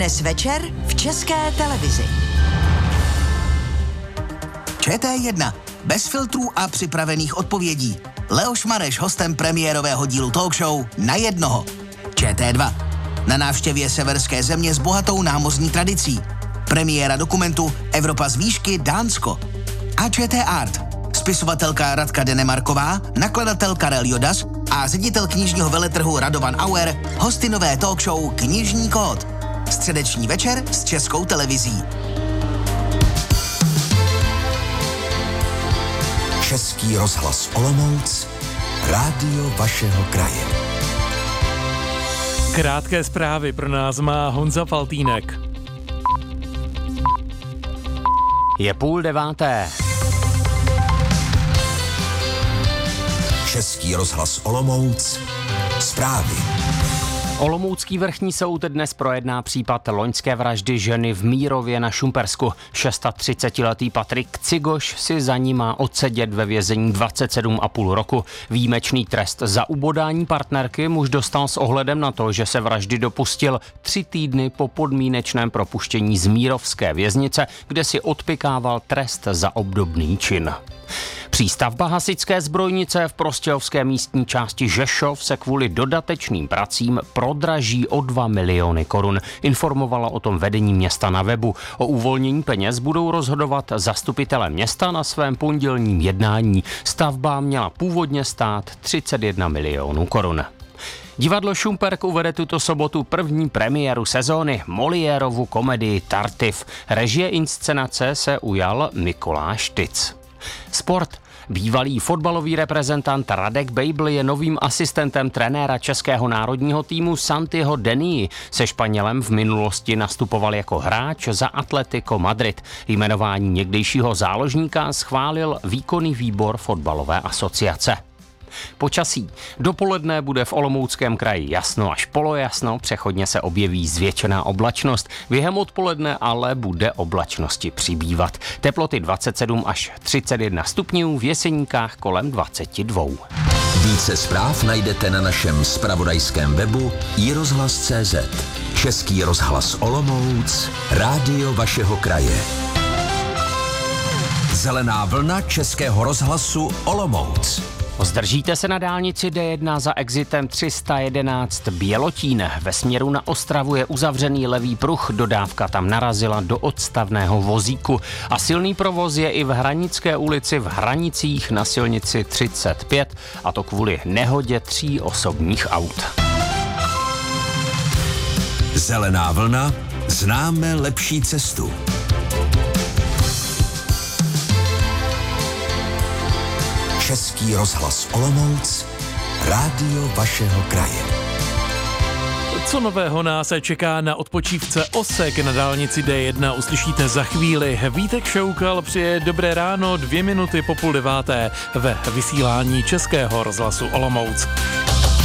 Dnes večer v České televizi. ČT1. Bez filtrů a připravených odpovědí. Leoš Mareš hostem premiérového dílu talk show Na jednoho. ČT2. Na návštěvě severské země s bohatou námořní tradicí. Premiéra dokumentu Evropa z výšky Dánsko. A ČT Art. Spisovatelka Radka Denemarková, nakladatel Karel Jodas a ředitel knižního veletrhu Radovan Auer hosty nové talk show Knižní kód. Středeční večer s Českou televizí. Český rozhlas Olomouc, rádio vašeho kraje. Krátké zprávy pro nás má Honza Faltýnek. Je 8:30. Český rozhlas Olomouc, zprávy. Olomoucký vrchní soud dnes projedná případ loňské vraždy ženy v Mírově na Šumpersku. 36letý Patrik Cigoš si za ní má odsedět ve vězení 27,5 roku. Výjimečný trest za ubodání partnerky muž dostal s ohledem na to, že se vraždy dopustil 3 týdny po podmínečném propuštění z mírovské věznice, kde si odpykával trest za obdobný čin. Přístavba hasičské zbrojnice v prostějovské místní části Žešov se kvůli dodatečným pracím prodraží o 2 miliony korun. Informovala o tom vedení města na webu. O uvolnění peněz budou rozhodovat zastupitelé města na svém pondělním jednání. Stavba měla původně stát 31 milionů korun. Divadlo Šumperk uvede tuto sobotu první premiéru sezóny, Moliérovu komedii Tartif. Režie inscenace se ujal Mikuláš Tic. Sport. Bývalý fotbalový reprezentant Radek Bejbl je novým asistentem trenéra českého národního týmu Santiho Denii. Se Španělem v minulosti nastupoval jako hráč za Atletico Madrid. Jmenování někdejšího záložníka schválil výkonný výbor fotbalové asociace. Počasí. Dopoledne bude v Olomouckém kraji jasno až polojasno, přechodně se objeví zvětšená oblačnost. Během odpoledne ale bude oblačnosti přibývat. Teploty 27 až 31 stupňů, v Jeseníkách kolem 22. Více zpráv najdete na našem zpravodajském webu iRozhlas.cz. Český rozhlas Olomouc, rádio vašeho kraje. Zelená vlna Českého rozhlasu Olomouc. Zdržíte se na dálnici D1 za exitem 311 Bělotín. Ve směru na Ostravu je uzavřený levý pruh, dodávka tam narazila do odstavného vozíku. A silný provoz je i v Hranické ulici v Hranicích na silnici 35, a to kvůli nehodě 3 osobních aut. Zelená vlna, známe lepší cestu. Český rozhlas Olomouc, rádio vašeho kraje. Co nového nás čeká na odpočívce Osek na dálnici D1, uslyšíte za chvíli. Vítek Šoukal přeje dobré ráno, 2 minuty po 8:30 ve vysílání Českého rozhlasu Olomouc.